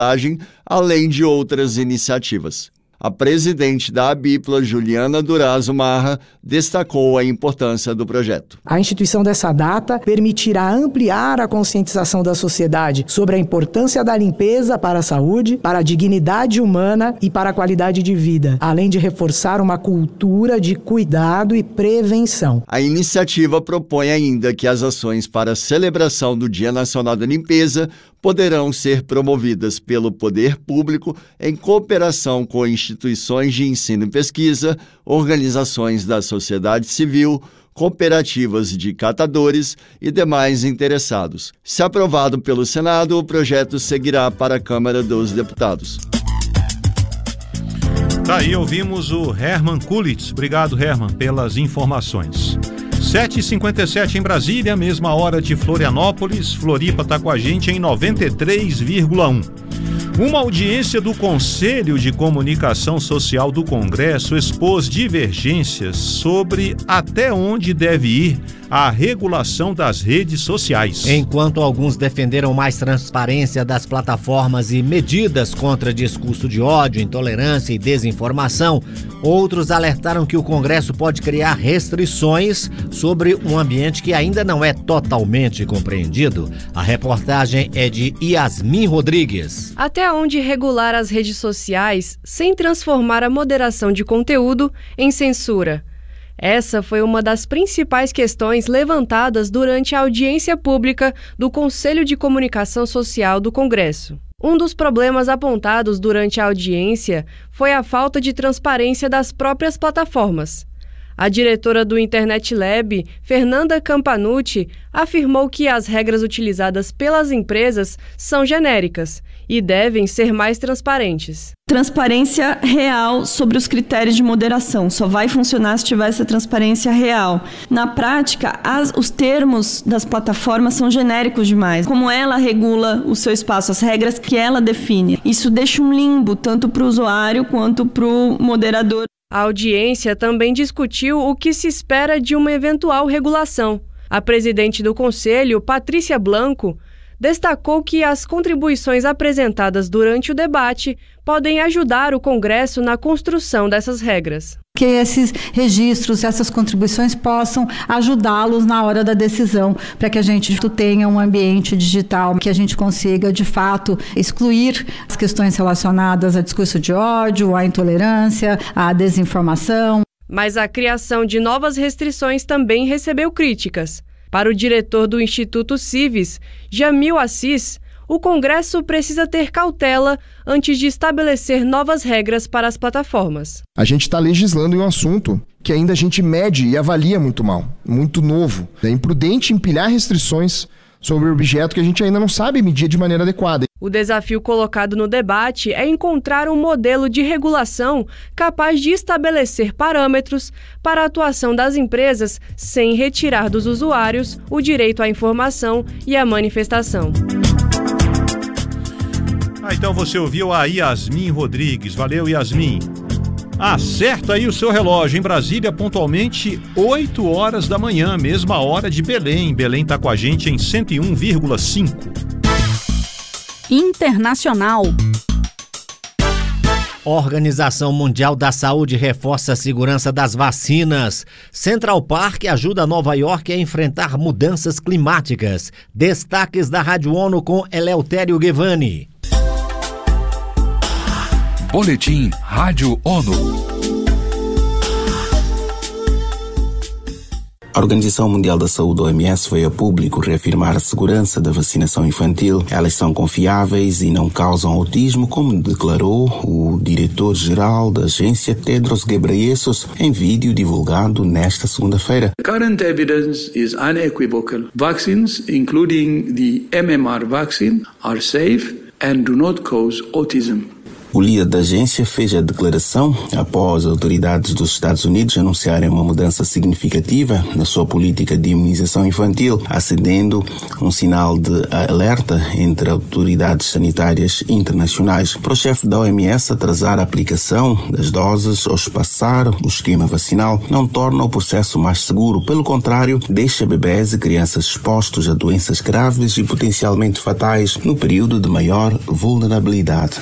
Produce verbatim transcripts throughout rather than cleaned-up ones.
além de outras iniciativas. A presidente da Abipla, Juliana Durazo Marra, destacou a importância do projeto. A instituição dessa data permitirá ampliar a conscientização da sociedade sobre a importância da limpeza para a saúde, para a dignidade humana e para a qualidade de vida, além de reforçar uma cultura de cuidado e prevenção. A iniciativa propõe ainda que as ações para a celebração do Dia Nacional da Limpeza poderão ser promovidas pelo poder público em cooperação com instituições de ensino e pesquisa, organizações da sociedade civil, cooperativas de catadores e demais interessados. Se aprovado pelo Senado, o projeto seguirá para a Câmara dos Deputados. Tá aí, ouvimos o Herman Kulitz. Obrigado, Herman, pelas informações. sete e cinquenta e sete em Brasília, mesma hora de Florianópolis. Floripa está com a gente em noventa e três vírgula um. Uma audiência do Conselho de Comunicação Social do Congresso expôs divergências sobre até onde deve ir a regulação das redes sociais. Enquanto alguns defenderam mais transparência das plataformas e medidas contra discurso de ódio, intolerância e desinformação, outros alertaram que o Congresso pode criar restrições sobre um ambiente que ainda não é totalmente compreendido. A reportagem é de Yasmin Rodrigues. Até onde regular as redes sociais sem transformar a moderação de conteúdo em censura? Essa foi uma das principais questões levantadas durante a audiência pública do Conselho de Comunicação Social do Congresso. Um dos problemas apontados durante a audiência foi a falta de transparência das próprias plataformas. A diretora do Internet Lab, Fernanda Campanucci, afirmou que as regras utilizadas pelas empresas são genéricas e devem ser mais transparentes. Transparência real sobre os critérios de moderação. Só vai funcionar se tiver essa transparência real. Na prática, as, os termos das plataformas são genéricos demais. Como ela regula o seu espaço, as regras que ela define. Isso deixa um limbo tanto para o usuário quanto para o moderador. A audiência também discutiu o que se espera de uma eventual regulação. A presidente do Conselho, Patrícia Blanco, destacou que as contribuições apresentadas durante o debate podem ajudar o Congresso na construção dessas regras. Que esses registros, essas contribuições possam ajudá-los na hora da decisão, para que a gente tenha um ambiente digital, que a gente consiga, de fato, excluir as questões relacionadas a discurso de ódio, à intolerância, à desinformação. Mas a criação de novas restrições também recebeu críticas. Para o diretor do Instituto Civis, Jamil Assis, o Congresso precisa ter cautela antes de estabelecer novas regras para as plataformas. A gente está legislando em um assunto que ainda a gente mede e avalia muito mal, muito novo. É imprudente empilhar restrições sobre o objeto que a gente ainda não sabe medir de maneira adequada. O desafio colocado no debate é encontrar um modelo de regulação capaz de estabelecer parâmetros para a atuação das empresas sem retirar dos usuários o direito à informação e à manifestação. Ah, então você ouviu a Yasmin Rodrigues. Valeu, Yasmin. Acerta aí o seu relógio. Em Brasília, pontualmente, oito horas da manhã, mesma hora de Belém. Belém está com a gente em cento e um vírgula cinco. Internacional. Organização Mundial da Saúde reforça a segurança das vacinas. Central Park ajuda Nova York a enfrentar mudanças climáticas. Destaques da Rádio ONU com Eleutério Guevani. Boletim Rádio ONU. A Organização Mundial da Saúde, O M S, veio a público reafirmar a segurança da vacinação infantil. Elas são confiáveis e não causam autismo, como declarou o diretor-geral da agência, Tedros Ghebreyesus, em vídeo divulgado nesta segunda-feira. Current evidence is unequivocal. Vaccines, including the M M R vaccine, are safe and do not cause autism. O líder da agência fez a declaração após as autoridades dos Estados Unidos anunciarem uma mudança significativa na sua política de imunização infantil, acendendo um sinal de alerta entre autoridades sanitárias internacionais. Para o chefe da O M S, atrasar a aplicação das doses ou espaçar o esquema vacinal não torna o processo mais seguro. Pelo contrário, deixa bebês e crianças expostos a doenças graves e potencialmente fatais no período de maior vulnerabilidade.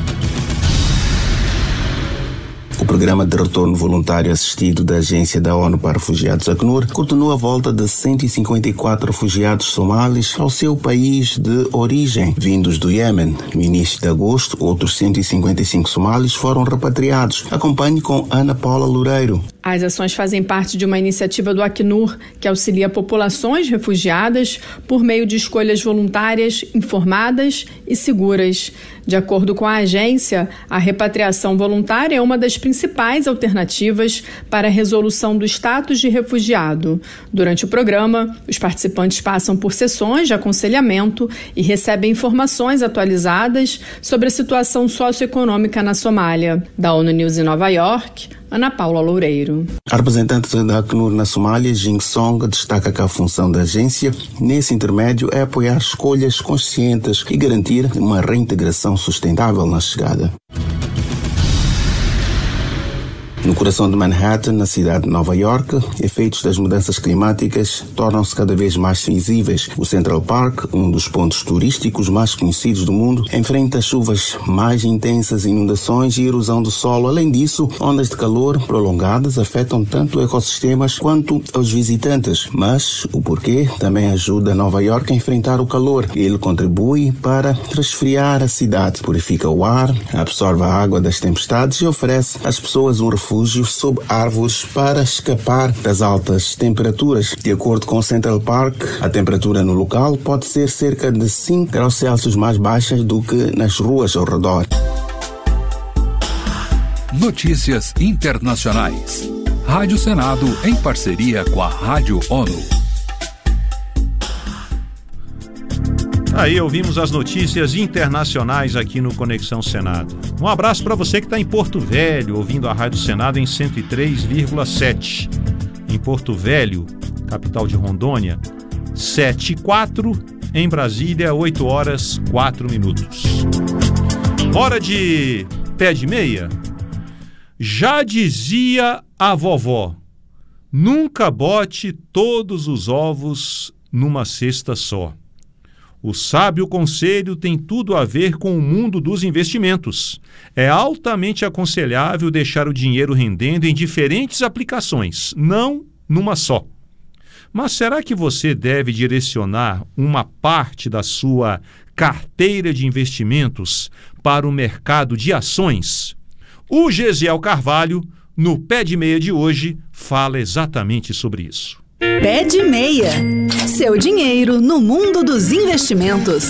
O Programa de Retorno Voluntário Assistido da Agência da ONU para Refugiados, ACNUR, continua a volta de cento e cinquenta e quatro refugiados somalis ao seu país de origem, vindos do Iêmen. No início de agosto, outros cento e cinquenta e cinco somalis foram repatriados. Acompanhe com Ana Paula Loureiro. As ações fazem parte de uma iniciativa do Acnur, que auxilia populações refugiadas por meio de escolhas voluntárias, informadas e seguras. De acordo com a agência, a repatriação voluntária é uma das principais alternativas para a resolução do status de refugiado. Durante o programa, os participantes passam por sessões de aconselhamento e recebem informações atualizadas sobre a situação socioeconômica na Somália. Da ONU News em Nova York, Ana Paula Loureiro. A representante da ACNUR na Somália, Jing Song, destaca que a função da agência, nesse intermédio, é apoiar escolhas conscientes e garantir uma reintegração sustentável na chegada. No coração de Manhattan, na cidade de Nova York, efeitos das mudanças climáticas tornam-se cada vez mais visíveis. O Central Park, um dos pontos turísticos mais conhecidos do mundo, enfrenta chuvas mais intensas, inundações e erosão do solo. Além disso, ondas de calor prolongadas afetam tanto ecossistemas quanto os visitantes. Mas o porquê também ajuda Nova York a enfrentar o calor. Ele contribui para resfriar a cidade, purifica o ar, absorve a água das tempestades e oferece às pessoas um refúgio sob árvores para escapar das altas temperaturas. De acordo com o Central Park, a temperatura no local pode ser cerca de cinco graus Celsius mais baixa do que nas ruas ao redor. Notícias internacionais. Rádio Senado em parceria com a Rádio ONU. Aí ouvimos as notícias internacionais aqui no Conexão Senado. Um abraço para você que está em Porto Velho, ouvindo a Rádio Senado em cento e três vírgula sete. Em Porto Velho, capital de Rondônia, sete e quatro. Em Brasília, oito horas, quatro minutos. Hora de pé de meia. Já dizia a vovó, nunca bote todos os ovos numa cesta só. O sábio conselho tem tudo a ver com o mundo dos investimentos. É altamente aconselhável deixar o dinheiro rendendo em diferentes aplicações, não numa só. Mas será que você deve direcionar uma parte da sua carteira de investimentos para o mercado de ações? O Gesiel Carvalho, no Pé de Meia de hoje, fala exatamente sobre isso. Pé de Meia. Seu dinheiro no mundo dos investimentos.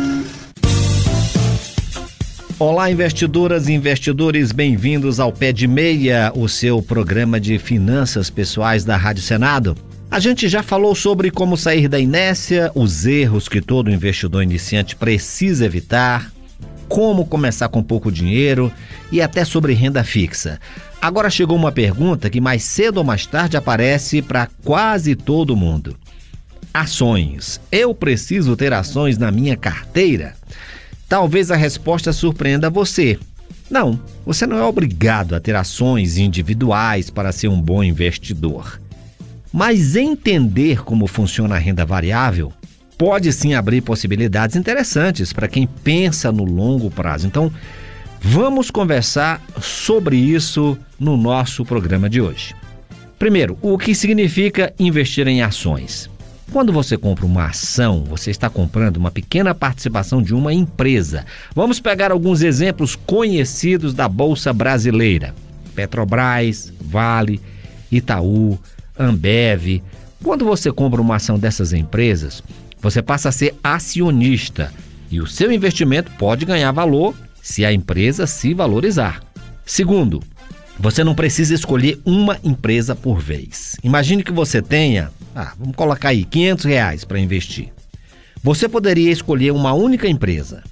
Olá, investidoras e investidores, bem-vindos ao Pé de Meia, o seu programa de finanças pessoais da Rádio Senado. A gente já falou sobre como sair da inércia, os erros que todo investidor iniciante precisa evitar, como começar com pouco dinheiro e até sobre renda fixa. Agora chegou uma pergunta que mais cedo ou mais tarde aparece para quase todo mundo. Ações. Eu preciso ter ações na minha carteira? Talvez a resposta surpreenda você. Não, você não é obrigado a ter ações individuais para ser um bom investidor. Mas entender como funciona a renda variável pode sim abrir possibilidades interessantes para quem pensa no longo prazo. Então, vamos conversar sobre isso no nosso programa de hoje. Primeiro, o que significa investir em ações? Quando você compra uma ação, você está comprando uma pequena participação de uma empresa. Vamos pegar alguns exemplos conhecidos da Bolsa Brasileira. Petrobras, Vale, Itaú, Ambev. Quando você compra uma ação dessas empresas, você passa a ser acionista e o seu investimento pode ganhar valor se a empresa se valorizar. Segundo, você não precisa escolher uma empresa por vez. Imagine que você tenha, ah, vamos colocar aí, quinhentos reais para investir. Você poderia escolher uma única empresa.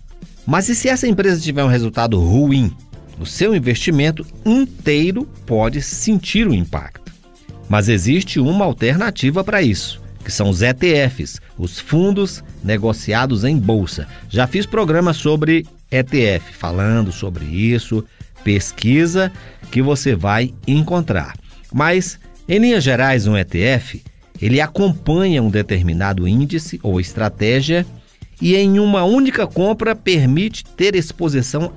Mas e se essa empresa tiver um resultado ruim? O seu investimento inteiro pode sentir o impacto. Mas existe uma alternativa para isso, que são os E T Fs, os fundos negociados em bolsa. Já fiz programa sobre E T F, falando sobre isso, pesquisa que você vai encontrar. Mas, em linhas gerais, um E T F, ele acompanha um determinado índice ou estratégia e em uma única compra permite ter exposição